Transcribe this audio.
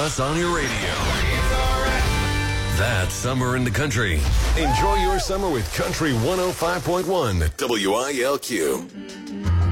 us on your radio. That's Summer in the Country. Enjoy your summer with Country 105.1 WILQ.